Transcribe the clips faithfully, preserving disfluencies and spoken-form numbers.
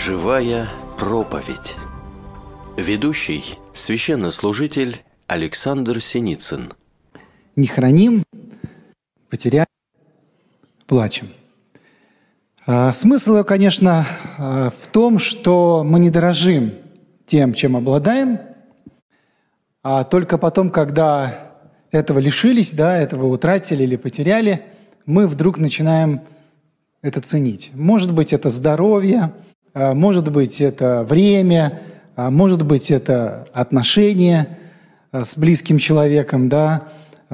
Живая проповедь. Ведущий – священнослужитель Александр Синицын. Не храним, потеряем, плачем. А, смысл, конечно, в том, что мы не дорожим тем, чем обладаем, а только потом, когда этого лишились, да, этого утратили или потеряли, мы вдруг начинаем это ценить. Может быть, это здоровье, может быть, это время, может быть, это отношения с близким человеком, да,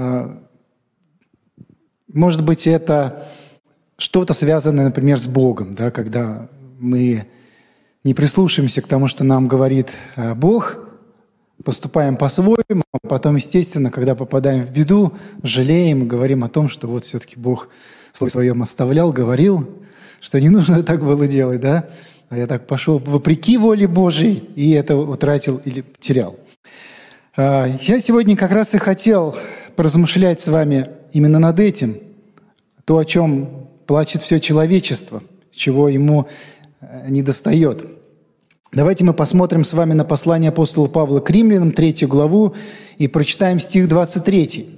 может быть, это что-то связанное, например, с Богом, да, когда мы не прислушаемся к тому, что нам говорит Бог, поступаем по-своему, а потом, естественно, когда попадаем в беду, жалеем и говорим о том, что вот все-таки Бог в слове своем оставлял, говорил, что не нужно так было делать, да, а я так пошел вопреки воле Божьей и это утратил или потерял. Я сегодня как раз и хотел поразмышлять с вами именно над этим, то, о чем плачет все человечество, чего ему недостает. Давайте мы посмотрим с вами на послание апостола Павла к римлянам, третью главу, и прочитаем стих двадцать третий.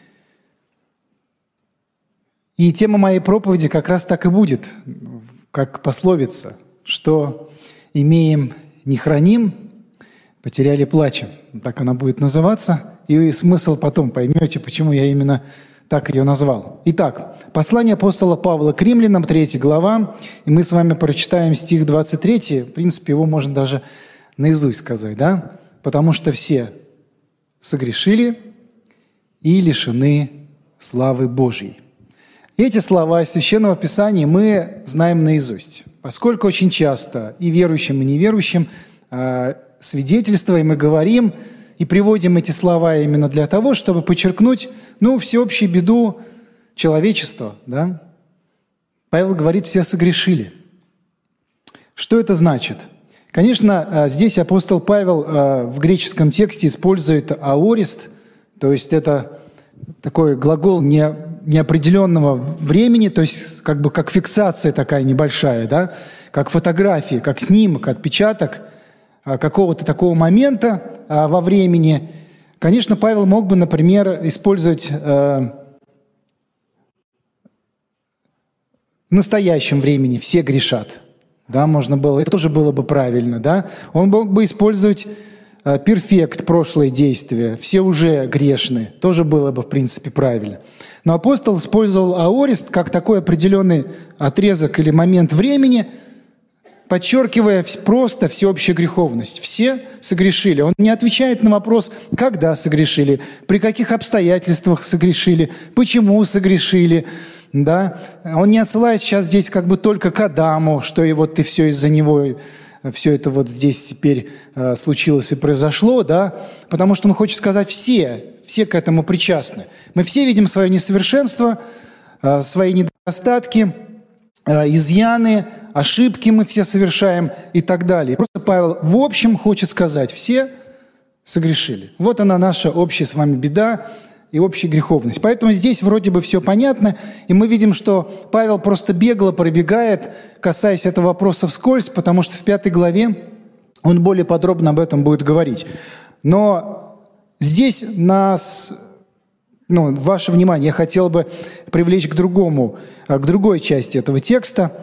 И тема моей проповеди как раз так и будет, как пословица, что имеем, не храним, потеряли, плачем. Так она будет называться, и смысл потом поймете, почему я именно так ее назвал. Итак, послание апостола Павла к римлянам, третья глава, и мы с вами прочитаем стих двадцать третий, в принципе, его можно даже наизусть сказать, да? Потому что все согрешили и лишены славы Божьей. Эти слова из Священного Писания мы знаем наизусть, поскольку очень часто и верующим, и неверующим э, свидетельствуем и говорим, и приводим эти слова именно для того, чтобы подчеркнуть, ну, всеобщую беду человечества, да? Павел говорит, все согрешили. Что это значит? Конечно, здесь апостол Павел в греческом тексте использует аорист, то есть это такой глагол не, неопределенного времени, то есть как бы как фиксация такая небольшая, да? Как фотография, как снимок, отпечаток какого-то такого момента во времени. Конечно, Павел мог бы, например, использовать э, в настоящем времени «все грешат». Да, можно было, это тоже было бы правильно. Да? Он мог бы использовать э, перфект, прошлое действие, «все уже грешны», тоже было бы, в принципе, правильно. Но апостол использовал аорист как такой определенный отрезок или момент времени, подчеркивая просто всеобщую греховность. Все согрешили. Он не отвечает на вопрос, когда согрешили, при каких обстоятельствах согрешили, почему согрешили. Да? Он не отсылает сейчас здесь как бы только к Адаму, что и вот и все из-за него, все это вот здесь теперь э, случилось и произошло, да? Потому что он хочет сказать все, все к этому причастны. Мы все видим свое несовершенство, э, свои недостатки, изъяны, ошибки мы все совершаем и так далее. Просто Павел в общем хочет сказать, все согрешили. Вот она наша общая с вами беда и общая греховность. Поэтому здесь вроде бы все понятно, и мы видим, что Павел просто бегло пробегает, касаясь этого вопроса вскользь, потому что в пятой главе он более подробно об этом будет говорить. Но здесь нас... Ну, ваше внимание, я хотел бы привлечь к другому, к другой части этого текста.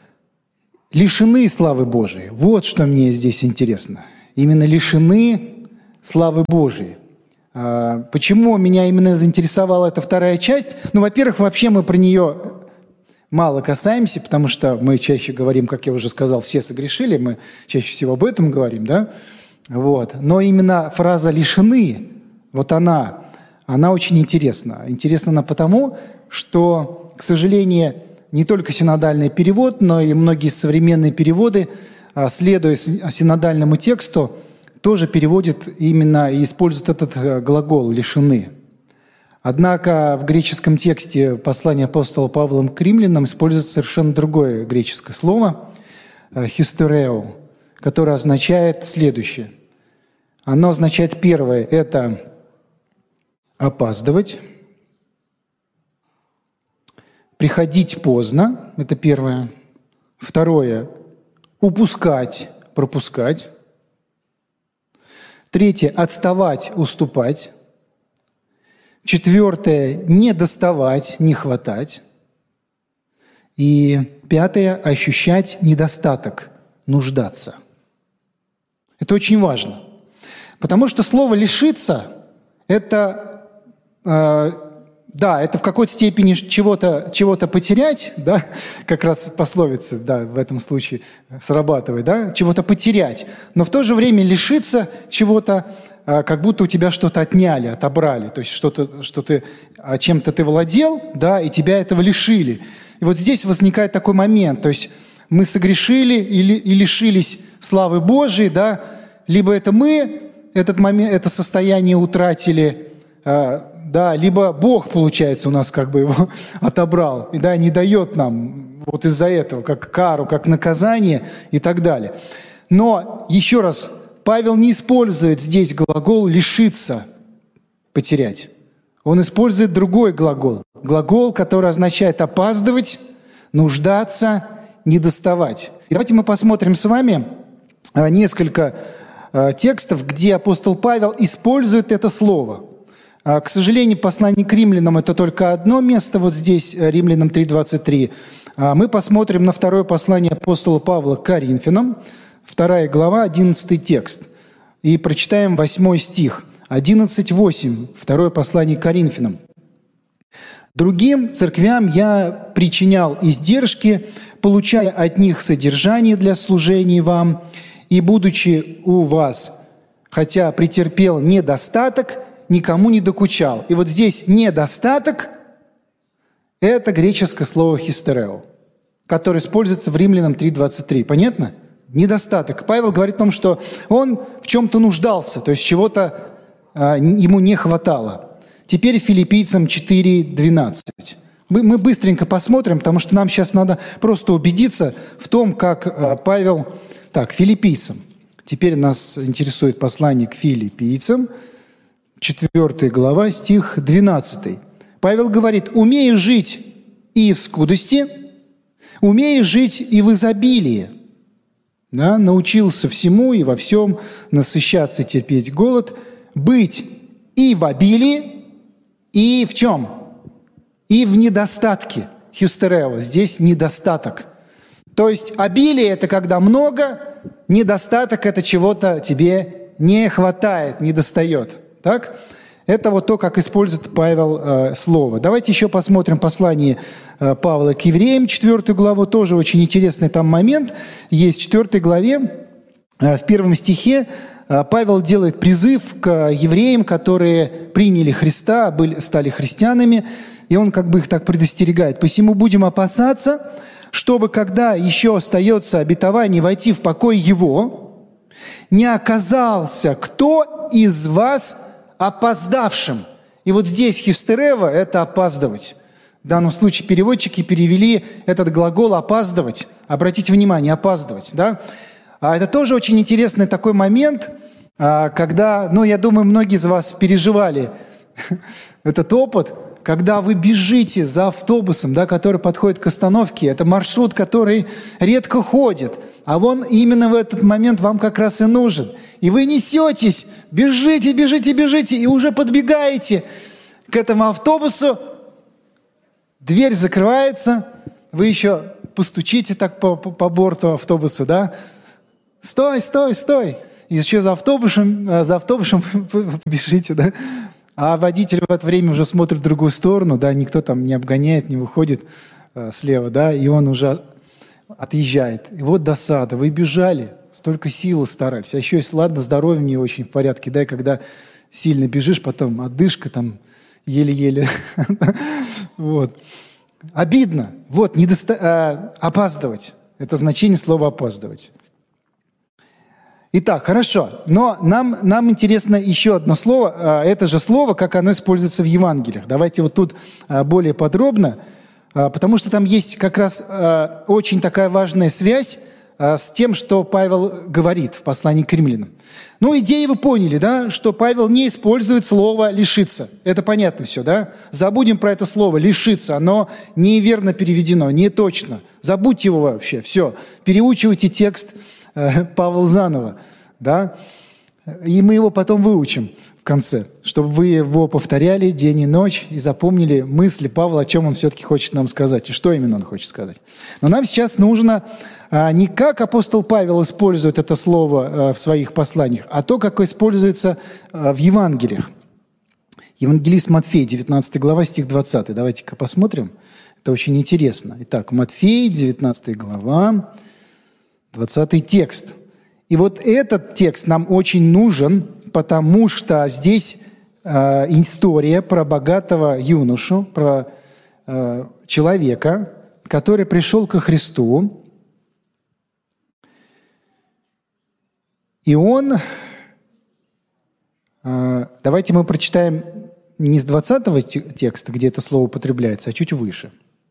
Лишены славы Божией. Вот что мне здесь интересно. Именно лишены славы Божией. Почему меня именно заинтересовала эта вторая часть? Ну, во-первых, вообще мы про нее мало касаемся, потому что мы чаще говорим, как я уже сказал, все согрешили, мы чаще всего об этом говорим, да? Вот. Но именно фраза «лишены», вот она... Она очень интересна. Интересна она потому, что, к сожалению, не только синодальный перевод, но и многие современные переводы, следуя синодальному тексту, тоже переводят именно и используют этот глагол «лишены». Однако в греческом тексте послания апостола Павла к римлянам используется совершенно другое греческое слово «хистерео», которое означает следующее. Оно означает первое – это опаздывать, приходить поздно, это первое. Второе упускать, пропускать. Третье – отставать, уступать. Четвертое – не доставать, не хватать. И пятое – ощущать недостаток, нуждаться. Это очень важно. Потому что слово «лишиться» – это, э, да, это в какой-то степени чего-то, чего-то потерять, да, как раз пословица, да, в этом случае срабатывает, да, чего-то потерять. Но в то же время лишиться чего-то, э, как будто у тебя что-то отняли, отобрали. То есть что-то, что ты, чем-то ты владел, да, и тебя этого лишили. И вот здесь возникает такой момент, то есть мы согрешили или, и лишились славы Божией, да, либо это мы этот момент, это состояние утратили, э, да, либо Бог, получается, у нас как бы его отобрал, и, да, не дает нам вот из-за этого, как кару, как наказание и так далее. Но, еще раз, Павел не использует здесь глагол «лишиться», «потерять». Он использует другой глагол. Глагол, который означает опаздывать, нуждаться, недоставать. И давайте мы посмотрим с вами несколько текстов, где апостол Павел использует это слово. К сожалению, послание к римлянам – это только одно место, вот здесь, Римлянам три двадцать три. Мы посмотрим на второе послание апостола Павла к Коринфянам, вторая глава, одиннадцатый текст. И прочитаем восьмой стих. одиннадцать восемь, второе послание к Коринфянам. «Другим церквям я причинял издержки, получая от них содержание для служения вам, и, будучи у вас, хотя претерпел недостаток, никому не докучал». И вот здесь «недостаток» – это греческое слово «хистерео», которое используется в Римлянам три двадцать три. Понятно? Недостаток. Павел говорит о том, что он в чем-то нуждался, то есть чего-то а, ему не хватало. Теперь Филиппийцам четыре двенадцать. Мы, мы быстренько посмотрим, потому что нам сейчас надо просто убедиться в том, как а, Павел... Так, Филиппийцам. Теперь нас интересует послание к Филиппийцам, четвёртая глава, стих двенадцатый. Павел говорит: «Умею жить и в скудости, умею жить и в изобилии». Да, научился всему и во всем насыщаться, терпеть голод, быть и в обилии, и в чем? И в недостатке. Хюстерео, здесь недостаток. То есть обилие – это когда много, недостаток – это чего-то тебе не хватает, не достает. Так? Это вот то, как использует Павел э, слово. Давайте еще посмотрим послание э, Павла к евреям, четвертую главу. Тоже очень интересный там момент. Есть в четвёртой главе, э, в первом стихе, э, Павел делает призыв к евреям, которые приняли Христа, были, стали христианами, и он как бы их так предостерегает. «Посему будем опасаться, чтобы, когда еще остается обетование войти в покой Его, не оказался кто из вас опоздавшим». И вот здесь хистерео – это опаздывать. В данном случае переводчики перевели этот глагол «опаздывать». Обратите внимание, опаздывать. Да? А это тоже очень интересный такой момент, когда, ну, я думаю, многие из вас переживали этот опыт, когда вы бежите за автобусом, да, который подходит к остановке. Это маршрут, который редко ходит. А вон именно в этот момент вам как раз и нужен. И вы несетесь, бежите, бежите, бежите, и уже подбегаете к этому автобусу. Дверь закрывается, вы еще постучите так по, по, по борту автобуса, да? Стой, стой, стой! И еще за автобусом, за автобусом побежите, да? А водитель в это время уже смотрит в другую сторону, да, никто там не обгоняет, не выходит э, слева, да, и он уже отъезжает. И вот досада, вы бежали, столько сил старались, а еще если, ладно, здоровье не очень в порядке, да, и когда сильно бежишь, потом отдышка там еле-еле, вот. Обидно, вот, недоста... опаздывать, это значение слова «опаздывать». Итак, хорошо, но нам, нам интересно еще одно слово, это же слово, как оно используется в Евангелиях. Давайте вот тут более подробно, потому что там есть как раз очень такая важная связь а, с тем, что Павел говорит в послании к римлянам. Ну, идеи вы поняли, да, что Павел не использует слово «лишиться». Это понятно все, да? Забудем про это слово «лишиться». Оно неверно переведено, не точно. Забудьте его вообще, все. Переучивайте текст э, Павла заново, да? И мы его потом выучим в конце, чтобы вы его повторяли день и ночь и запомнили мысли Павла, о чем он все-таки хочет нам сказать, и что именно он хочет сказать. Но нам сейчас нужно а, не как апостол Павел использует это слово а, в своих посланиях, а то, как используется а, в Евангелиях. Евангелист Матфей, девятнадцатая глава, стих двадцатый. Давайте-ка посмотрим. Это очень интересно. Итак, Матфей, девятнадцатая глава, двадцатый текст. И вот этот текст нам очень нужен, потому что здесь э, история про богатого юношу, про э, человека, который пришел ко Христу. И он... Э, давайте мы прочитаем не с двадцатого текста, где это слово употребляется, а чуть выше.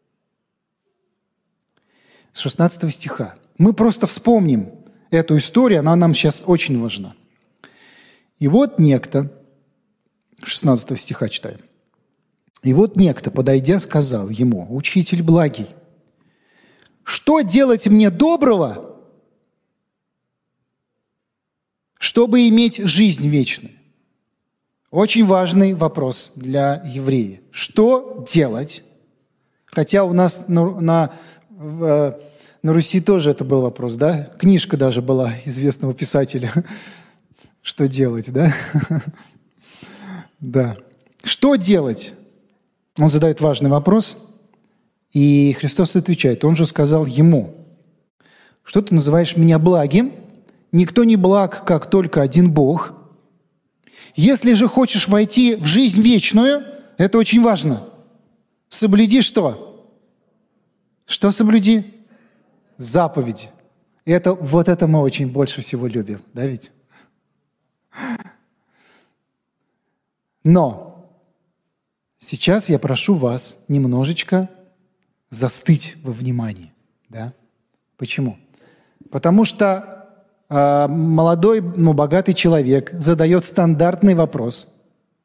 С шестнадцатого стиха. Мы просто вспомним эту историю, она нам сейчас очень важна. И вот некто, шестнадцатого стиха читаем. И вот некто, подойдя, сказал ему: «Учитель благий, что делать мне доброго, чтобы иметь жизнь вечную?» Очень важный вопрос для еврея. Что делать? Хотя у нас на, на, в, на Руси тоже это был вопрос, да? Книжка даже была известного писателя. Что делать, да? Да. Что делать? Он задает важный вопрос, и Христос отвечает. Он же сказал ему: «Что ты называешь меня благим? Никто не благ, как только один Бог. Если же хочешь войти в жизнь вечную, это очень важно, соблюди что? Что соблюди? Заповеди». Это, вот это мы очень больше всего любим, да ведь? Но сейчас я прошу вас немножечко застыть во внимании. Да? Почему? Потому что э, молодой, ну, богатый человек задает стандартный вопрос.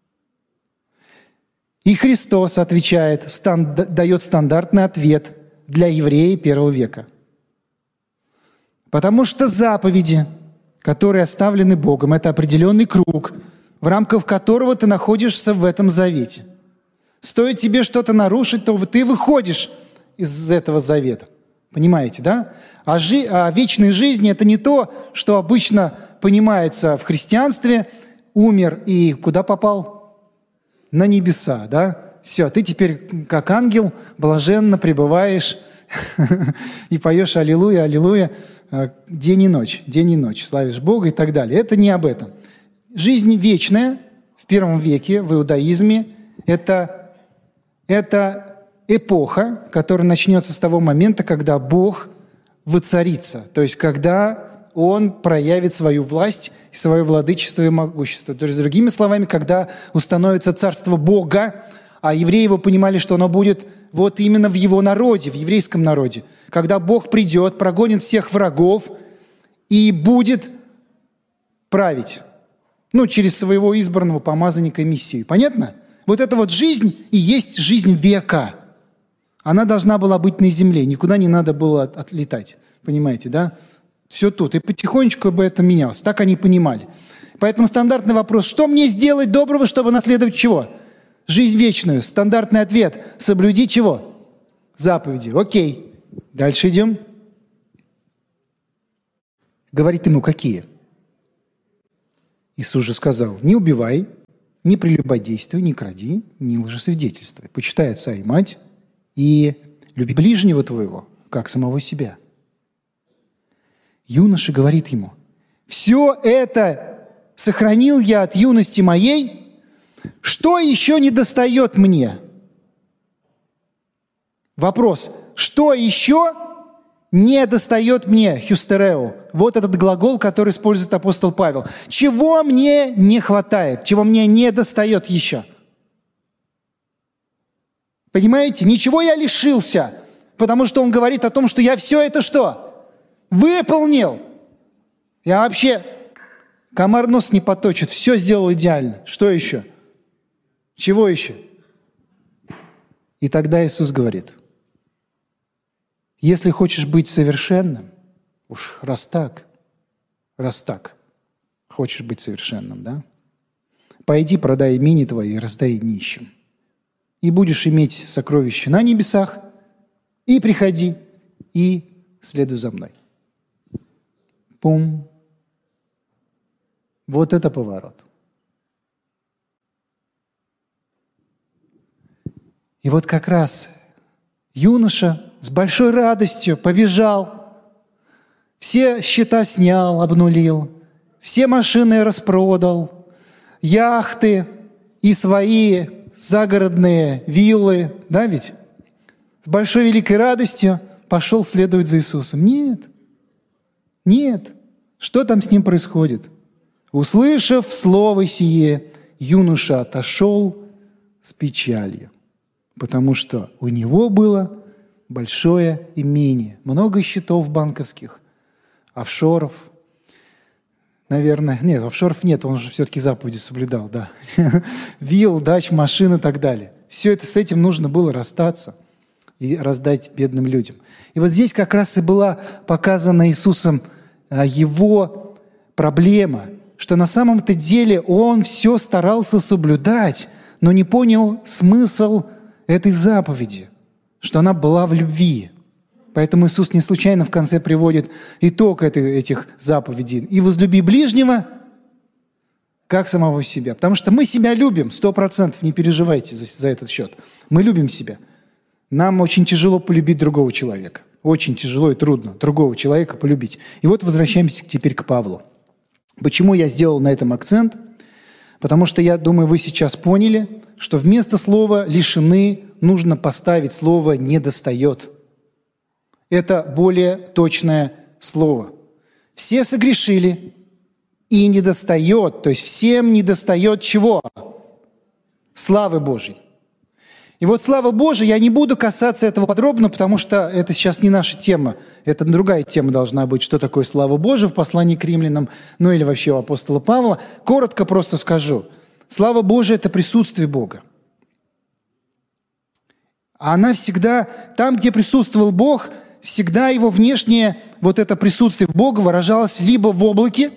И Христос отвечает, стан, дает стандартный ответ для еврея первого века. Потому что заповеди, которые оставлены Богом, это определенный круг, в рамках которого ты находишься в этом завете. Стоит тебе что-то нарушить, то ты выходишь из этого завета. Понимаете, да? А, жи- а вечной жизни – это не то, что обычно понимается в христианстве. Умер и куда попал? На небеса, да? Все, ты теперь как ангел блаженно пребываешь и поешь «Аллилуйя, аллилуйя» день и ночь, день и ночь, славишь Бога и так далее. Это не об этом. Жизнь вечная в первом веке в иудаизме – это, это эпоха, которая начнется с того момента, когда Бог воцарится, то есть когда Он проявит свою власть, свое владычество и могущество. То есть, другими словами, когда установится царство Бога, а евреи его понимали, что оно будет вот именно в его народе, в еврейском народе, когда Бог придет, прогонит всех врагов и будет править. Ну, через своего избранного помазанника и мессию. Понятно? Вот эта вот жизнь и есть жизнь века. Она должна была быть на земле, никуда не надо было от, отлетать. Понимаете, да? Все тут. И потихонечку бы это менялось. Так они понимали. Поэтому стандартный вопрос: что мне сделать доброго, чтобы наследовать чего? Жизнь вечную. Стандартный ответ: соблюди чего? Заповеди. Окей. Дальше идем. Говорит ему, какие? Иисус же сказал: не убивай, не прелюбодействуй, не кради, не лжесвидетельствуй. Почитай отца и мать и люби ближнего твоего, как самого себя. Юноша говорит ему: все это сохранил я от юности моей, что еще недостает мне? Вопрос: что еще не достает мне, хюстерео? Вот этот глагол, который использует апостол Павел. Чего мне не хватает? Чего мне не достает еще? Понимаете? Ничего я лишился, потому что он говорит о том, что я все это что? Выполнил. Я вообще комар нос не поточит. Все сделал идеально. Что еще? Чего еще? И тогда Иисус говорит: если хочешь быть совершенным, уж раз так, раз так, хочешь быть совершенным, да? Пойди, продай имение твои и раздай нищим. И будешь иметь сокровища на небесах, и приходи, и следуй за мной. Пум. Вот это поворот. И вот как раз юноша с большой радостью побежал, все счета снял, обнулил, все машины распродал, яхты и свои загородные виллы, да ведь? С большой великой радостью пошел следовать за Иисусом. Нет, нет. Что там с ним происходит? Услышав слово сие, юноша отошел с печалью, потому что у него было большое имение, много счетов банковских, офшоров. Наверное, нет, офшоров нет, он же все-таки заповеди соблюдал, да. Вилл, дач, машин и так далее. Все это, с этим нужно было расстаться и раздать бедным людям. И вот здесь как раз и была показана Иисусом его проблема, что на самом-то деле он все старался соблюдать, но не понял смысл этой заповеди, что она была в любви. Поэтому Иисус не случайно в конце приводит итог этих заповедей. «И возлюби ближнего, как самого себя». Потому что мы себя любим, сто процентов, не переживайте за, за этот счет. Мы любим себя. Нам очень тяжело полюбить другого человека. Очень тяжело и трудно другого человека полюбить. И вот возвращаемся теперь к Павлу. Почему я сделал на этом акцент? Потому что, я думаю, вы сейчас поняли, что вместо слова «лишены» нужно поставить слово «недостает». Это более точное слово. Все согрешили, и недостает, то есть всем недостает чего? Славы Божьей. И вот слава Божия, я не буду касаться этого подробно, потому что это сейчас не наша тема. Это другая тема должна быть, что такое слава Божия в послании к римлянам, ну или вообще у апостола Павла. Коротко просто скажу. Слава Божия – это присутствие Бога. Она всегда, там, где присутствовал Бог, всегда его внешнее вот это присутствие Бога выражалось либо в облаке,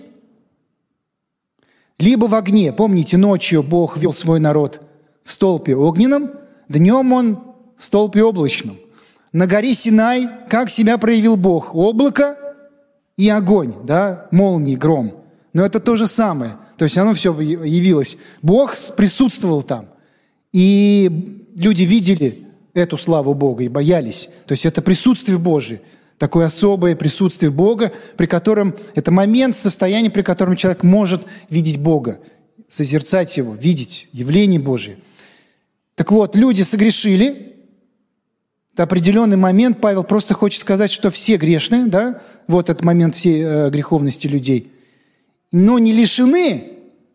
либо в огне. Помните, ночью Бог вел свой народ в столпе огненном, днем он в столпе облачном. На горе Синай как себя проявил Бог? Облако и огонь, да, молнии, гром. Но это то же самое. То есть оно все явилось. Бог присутствовал там. И люди видели эту славу Бога и боялись. То есть это присутствие Божие, такое особое присутствие Бога, при котором, это момент, состояние, при котором человек может видеть Бога, созерцать Его, видеть явление Божие. Так вот, люди согрешили. Это определенный момент. Павел просто хочет сказать, что все грешны, да? Вот этот момент всей э, греховности людей. Но не лишены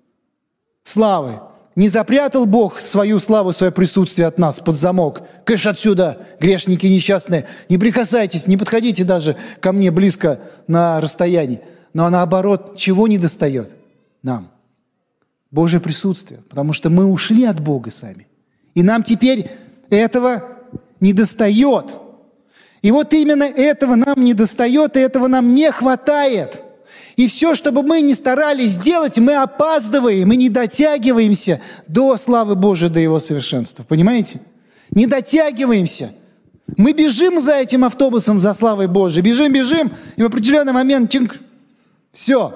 славы. Не запрятал Бог свою славу, свое присутствие от нас под замок. Кыш отсюда, грешники несчастные. Не прикасайтесь, не подходите даже ко мне близко на расстоянии. Но наоборот, чего не достает нам? Божье присутствие. Потому что мы ушли от Бога сами. И нам теперь этого не достает. И вот именно этого нам не достает, и этого нам не хватает. И все, что бы мы ни старались сделать, мы опаздываем, мы не дотягиваемся до славы Божией, до Его совершенства. Понимаете? Не дотягиваемся. Мы бежим за этим автобусом, за славой Божией. Бежим, бежим, и в определенный момент чинк, все.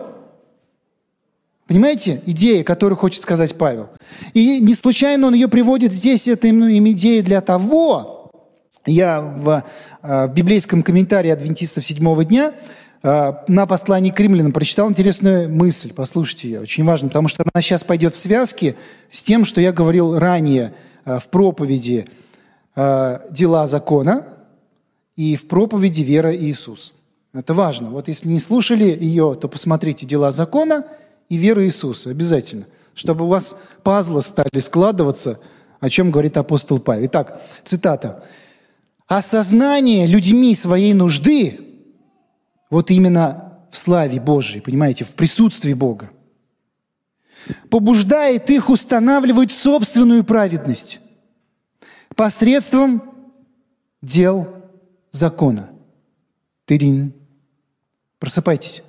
Понимаете? Идея, которую хочет сказать Павел. И не случайно он ее приводит здесь, это именно идея для того, я в, в библейском комментарии адвентистов седьмого дня на послании к римлянам прочитал интересную мысль. Послушайте ее, очень важно, потому что она сейчас пойдет в связке с тем, что я говорил ранее в проповеди «Дела закона» и в проповеди «Вера Иисус». Это важно. Вот если не слушали ее, то посмотрите «Дела закона» и «Вера Иисуса» обязательно, чтобы у вас пазлы стали складываться, о чем говорит апостол Павел. Итак, цитата. «Осознание людьми своей нужды Вот именно в славе Божией, понимаете, в присутствии Бога. Побуждает их устанавливать собственную праведность посредством дел закона. Тырин. Просыпайтесь.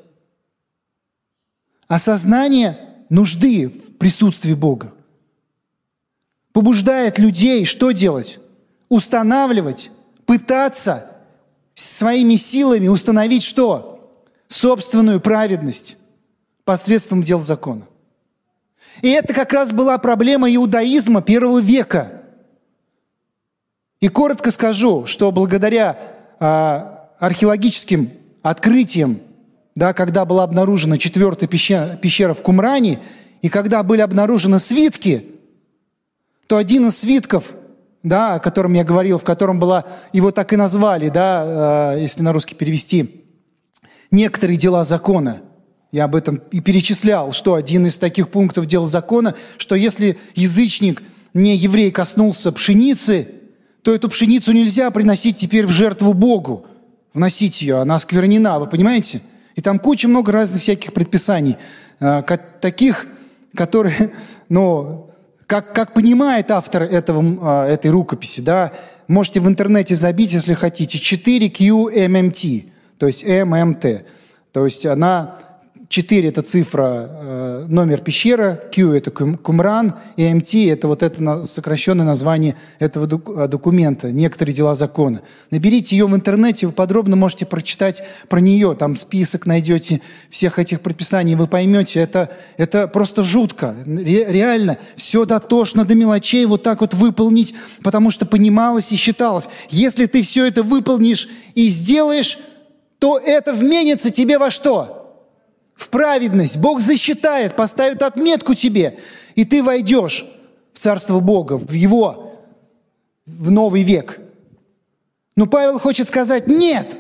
Осознание нужды в присутствии Бога побуждает людей что делать? Устанавливать, пытаться своими силами установить что? Собственную праведность посредством дел закона. И это как раз была проблема иудаизма первого века. И коротко скажу, что благодаря а, археологическим открытиям, да, когда была обнаружена четвертая пещера, пещера в Кумране, и когда были обнаружены свитки, то один из свитков, да, о котором я говорил, в котором была, его так и назвали, да, э, если на русский перевести, «Некоторые дела закона». Я об этом и перечислял, что один из таких пунктов дел закона, что если язычник, не еврей, коснулся пшеницы, то эту пшеницу нельзя приносить теперь в жертву Богу, вносить ее, она осквернена, вы понимаете? И там куча много разных всяких предписаний, э, таких, которые, ну, как, как понимает автор этого, э, этой рукописи, да, можете в интернете забить, если хотите, четыре кью эм эм ти, то есть эм эм тэ, то есть она... четыре – это цифра, номер пещеры, Q – это Кумран, и эм ти – это вот это сокращенное название этого документа, «Некоторые дела закона». Наберите ее в интернете, вы подробно можете прочитать про нее, там список найдете всех этих предписаний, вы поймете, это, это просто жутко. Реально, все дотошно до мелочей вот так вот выполнить, потому что понималось и считалось. Если ты все это выполнишь и сделаешь, то это вменится тебе во что? В праведность. Бог засчитает, поставит отметку тебе, и ты войдешь в Царство Бога, в Его, в новый век. Но Павел хочет сказать: нет!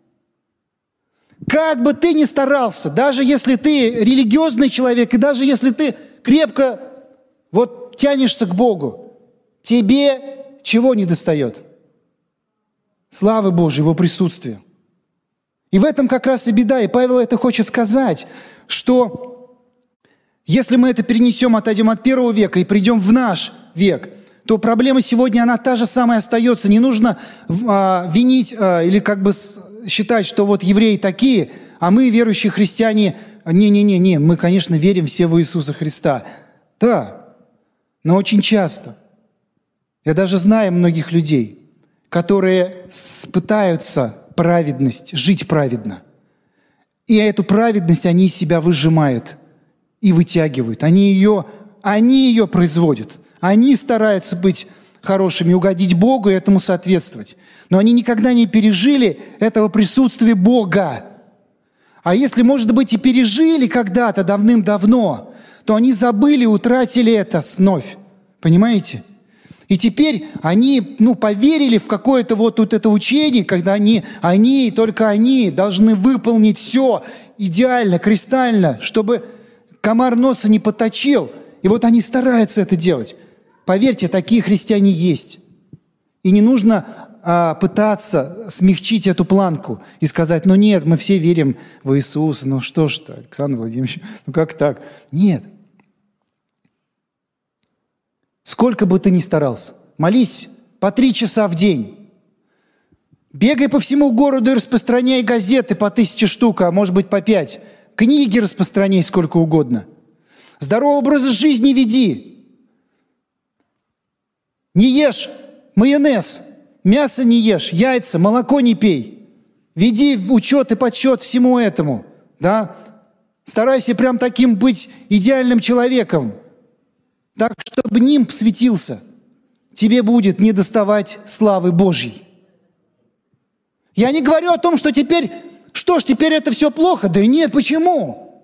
Как бы ты ни старался, даже если ты религиозный человек, и даже если ты крепко вот тянешься к Богу, тебе чего не достает? Славы Божьей, Его присутствия. И в этом как раз и беда. И Павел это хочет сказать, что если мы это перенесем, отойдем от первого века и придем в наш век, то проблема сегодня, она та же самая остается. Не нужно а, винить а, или как бы считать, что вот евреи такие, а мы, верующие христиане, не-не-не, мы, конечно, верим все в Иисуса Христа. Да, но очень часто, я даже знаю многих людей, которые пытаются праведность, жить праведно. И эту праведность они из себя выжимают и вытягивают. Они ее, они ее производят. Они стараются быть хорошими, угодить Богу и этому соответствовать. Но они никогда не пережили этого присутствия Бога. А если, может быть, и пережили когда-то давным-давно, то они забыли, утратили это вновь. Понимаете? И теперь они, ну, поверили в какое-то вот, вот это учение, когда они, они, только они должны выполнить все идеально, кристально, чтобы комар носа не поточил. И вот они стараются это делать. Поверьте, такие христиане есть. И не нужно а, пытаться смягчить эту планку и сказать: ну нет, мы все верим в Иисуса, ну что ж, Александр Владимирович, ну как так? Нет. Сколько бы ты ни старался, молись по три часа в день. Бегай по всему городу и распространяй газеты по тысяче штук, а может быть по пять. Книги распространяй сколько угодно. Здоровый образ жизни веди. Не ешь майонез, мясо не ешь, яйца, молоко не пей. Веди учет и подсчет всему этому. Да? Старайся прям таким быть идеальным человеком. Так, чтобы нимб светился, тебе будет недоставать славы Божьей. Я не говорю о том, что теперь, что ж, теперь это все плохо. Да нет, почему?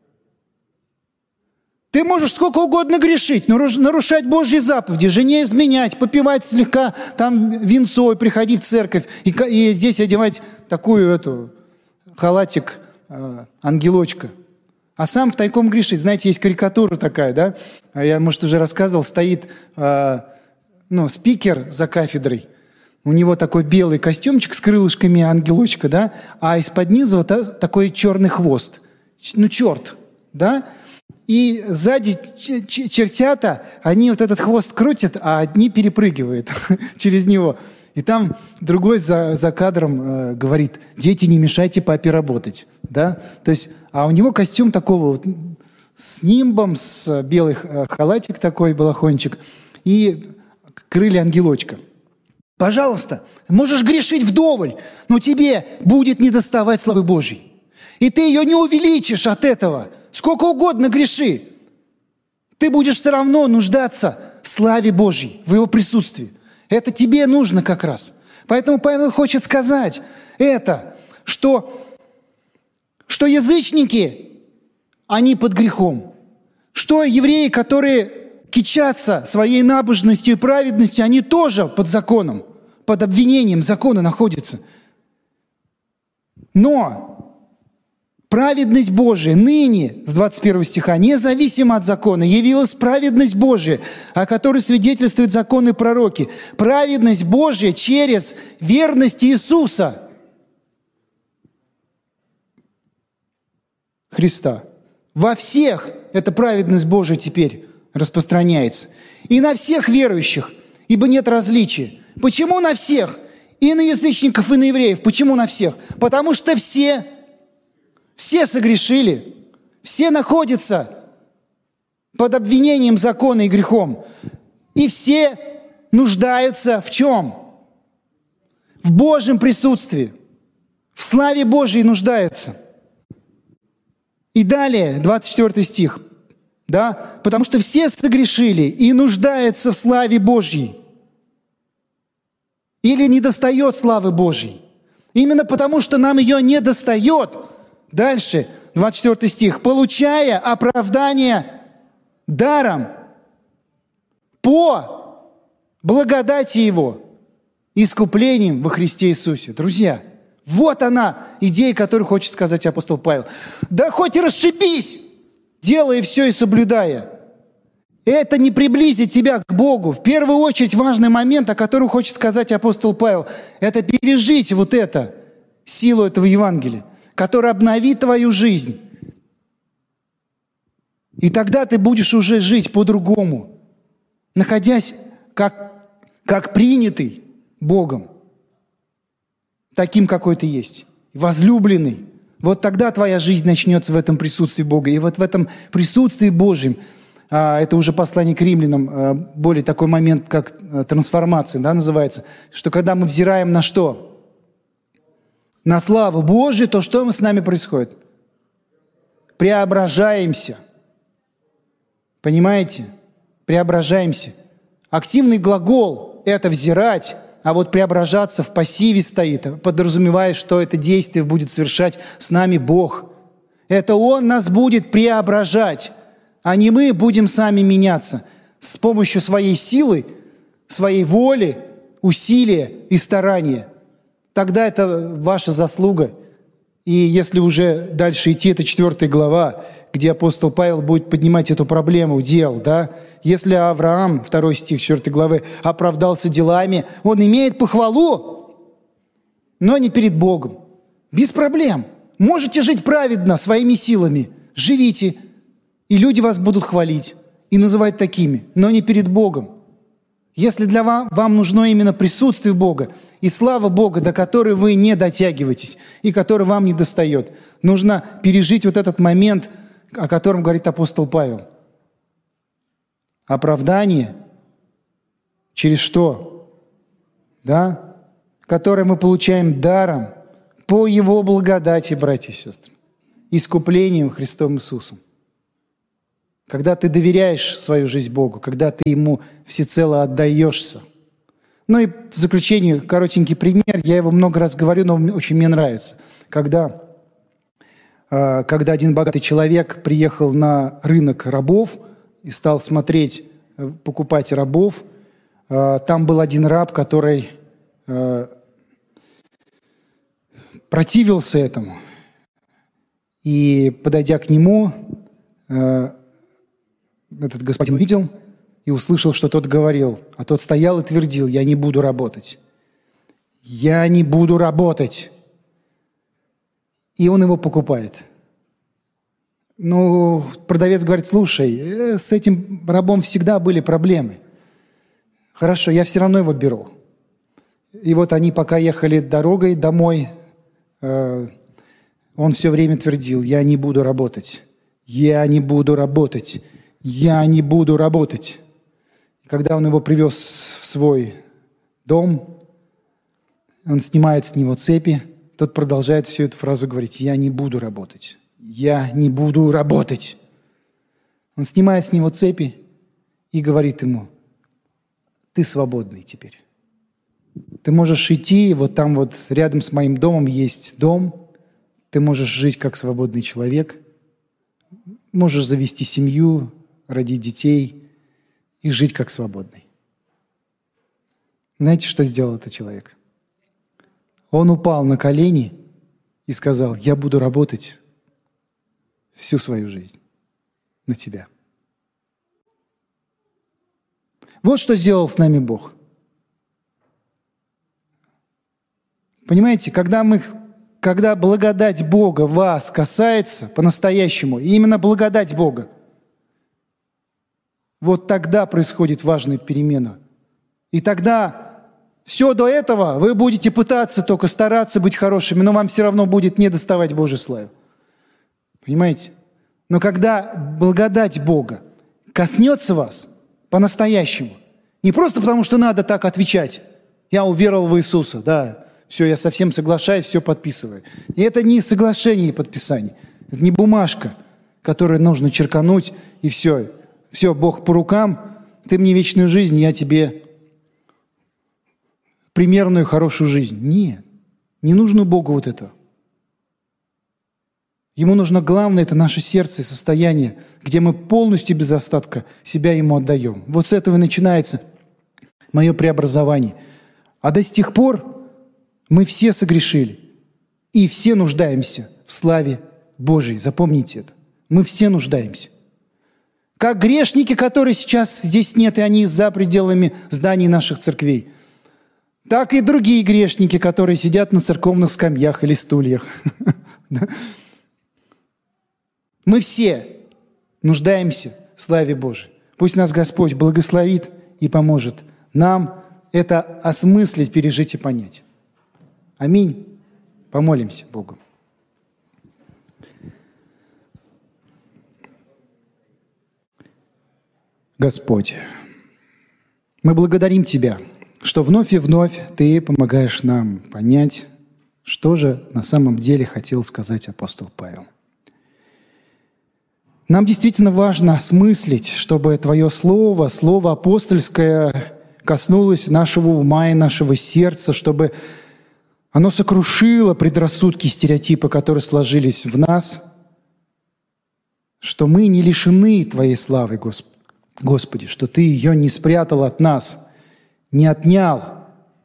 Ты можешь сколько угодно грешить, нарушать Божьи заповеди, жене изменять, попивать слегка там винцо и приходить в церковь, и, и здесь одевать такую эту халатик э, ангелочка. А сам втайком грешит. Знаете, есть карикатура такая, да? Я, может, уже рассказывал, стоит э, ну, спикер за кафедрой, У него такой белый костюмчик с крылышками ангелочка, да, а из-под низа вот такой черный хвост. Ну, черт, да? И сзади чертята, они вот этот хвост крутят, а одни перепрыгивают через него. И там другой за, за кадром э, говорит: дети, не мешайте папе работать. Да? То есть, а у него костюм такого вот с нимбом, с белый халатик такой, балахончик, и крылья ангелочка. Пожалуйста, можешь грешить вдоволь, но тебе будет недоставать славы Божьей. И ты ее не увеличишь от этого. Сколько угодно греши. Ты будешь все равно нуждаться в славе Божьей, в Его присутствии. Это тебе нужно как раз. Поэтому Павел хочет сказать это, что, что язычники, они под грехом. Что евреи, которые кичатся своей набожностью и праведностью, они тоже под законом, под обвинением закона находятся. Но праведность Божия ныне, с двадцать первого стиха, независимо от закона, явилась праведность Божия, о которой свидетельствуют законы и пророки. Праведность Божия через верность Иисуса Христа. Во всех эта праведность Божия теперь распространяется. И на всех верующих, ибо нет различия. Почему на всех? И на язычников, и на евреев. Почему на всех? Потому что все... Все согрешили, все находятся под обвинением закона и грехом. И все нуждаются в чем? В Божьем присутствии, в славе Божьей нуждаются. И далее, двадцать четвёртый стих, да? Потому что все согрешили и нуждаются в славе Божьей. Или недостает славы Божьей. Именно потому, что нам ее не достает. Дальше, двадцать четвёртый стих. «Получая оправдание даром по благодати Его, искуплением во Христе Иисусе». Друзья, вот она идея, которую хочет сказать апостол Павел. Да хоть и расшибись, делая все и соблюдая. Это не приблизит тебя к Богу. В первую очередь важный момент, о котором хочет сказать апостол Павел, это пережить вот это, силу этого Евангелия, который обновит твою жизнь. И тогда ты будешь уже жить по-другому, находясь как, как принятый Богом, таким, какой ты есть, возлюбленный. Вот тогда твоя жизнь начнется в этом присутствии Бога. И вот в этом присутствии Божьем, а, это уже послание к римлянам, а, более такой момент, как а, трансформация, да, называется, что когда мы взираем на что? На славу Божию, то что с нами происходит? Преображаемся. Понимаете? Преображаемся. Активный глагол – это взирать, а вот преображаться в пассиве стоит, подразумевая, что это действие будет совершать с нами Бог. Это Он нас будет преображать, а не мы будем сами меняться с помощью своей силы, своей воли, усилия и старания. Тогда это ваша заслуга. И если уже дальше идти, это четвертая глава, где апостол Павел будет поднимать эту проблему дел, да? Если Авраам, второй стих четвёртой главы, оправдался делами, он имеет похвалу, но не перед Богом. Без проблем. Можете жить праведно своими силами. Живите, и люди вас будут хвалить и называть такими, но не перед Богом. Если для вам, вам нужно именно присутствие Бога и слава Бога, до которой вы не дотягиваетесь и которой вам не достает, нужно пережить вот этот момент, о котором говорит апостол Павел. Оправдание через что? Да? Которое мы получаем даром по Его благодати, братья и сестры, искуплением Христом Иисусом. Когда ты доверяешь свою жизнь Богу, когда ты Ему всецело отдаешься. Ну и в заключение коротенький пример, я его много раз говорю, но очень мне нравится. Когда, когда один богатый человек приехал на рынок рабов и стал смотреть, покупать рабов, там был один раб, который противился этому. И, подойдя к нему, этот господин увидел и услышал, что тот говорил, а тот стоял и твердил: «Я не буду работать». я не буду работать. И он его покупает. Ну, продавец говорит, слушай, с этим рабом всегда были проблемы. Хорошо, я все равно его беру. И вот они пока ехали дорогой домой, э, он все время твердил, я не буду работать, я не буду работать, я не буду работать. И когда он его привез в свой дом, он снимает с него цепи, тот продолжает всю эту фразу говорить, я не буду работать, я не буду работать. Он снимает с него цепи и говорит ему, ты свободный теперь. Ты можешь идти, вот там вот рядом с моим домом есть дом, ты можешь жить как свободный человек, можешь завести семью, родить детей и жить как свободный. Знаете, что сделал этот человек? Он упал на колени и сказал, я буду работать всю свою жизнь на тебя. Вот что сделал с нами Бог. Понимаете, когда, мы, когда благодать Бога вас касается по-настоящему, и именно благодать Бога, вот тогда происходит важная перемена. И тогда все до этого вы будете пытаться только стараться быть хорошими, но вам все равно будет не доставать Божьей славы. Понимаете? Но когда благодать Бога коснется вас по-настоящему, не просто потому, что надо так отвечать, я уверовал в Иисуса, да, все, я совсем соглашаюсь, все подписываю. И это не соглашение и подписание. Это не бумажка, которую нужно черкануть, и все. Все, Бог по рукам, ты мне вечную жизнь, я тебе примерную хорошую жизнь. Нет, не нужно Богу вот этого. Ему нужно главное, это наше сердце и состояние, где мы полностью без остатка себя Ему отдаем. Вот с этого и начинается мое преобразование. А до сих пор мы все согрешили, и все нуждаемся в славе Божией. Запомните это. Мы все нуждаемся. Как грешники, которые сейчас здесь нет, и они за пределами зданий наших церквей, так и другие грешники, которые сидят на церковных скамьях или стульях. Мы все нуждаемся в славе Божией. Пусть нас Господь благословит и поможет нам это осмыслить, пережить и понять. Аминь. Помолимся Богу. Господь, мы благодарим Тебя, что вновь и вновь Ты помогаешь нам понять, что же на самом деле хотел сказать апостол Павел. Нам действительно важно осмыслить, чтобы Твое Слово, Слово апостольское, коснулось нашего ума и нашего сердца, чтобы оно сокрушило предрассудки и стереотипы, которые сложились в нас, что мы не лишены Твоей славы, Господи, что Ты ее не спрятал от нас, не отнял,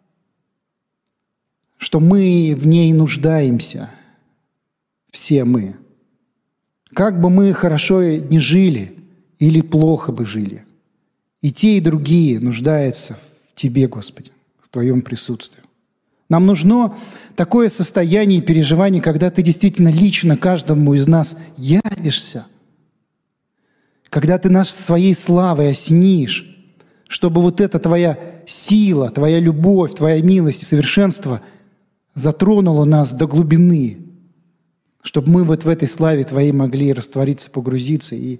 что мы в ней нуждаемся, все мы. Как бы мы хорошо ни жили или плохо бы жили, и те, и другие нуждаются в Тебе, Господи, в Твоем присутствии. Нам нужно такое состояние и переживание, когда Ты действительно лично каждому из нас явишься, когда Ты нас своей славой осенишь, чтобы вот эта Твоя сила, Твоя любовь, Твоя милость и совершенство затронула нас до глубины, чтобы мы вот в этой славе Твоей могли раствориться, погрузиться и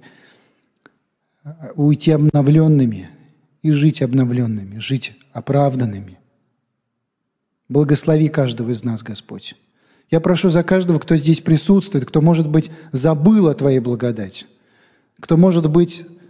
уйти обновленными, и жить обновленными, жить оправданными. Благослови каждого из нас, Господь. Я прошу за каждого, кто здесь присутствует, кто, может быть, забыл о Твоей благодати, кто, может быть,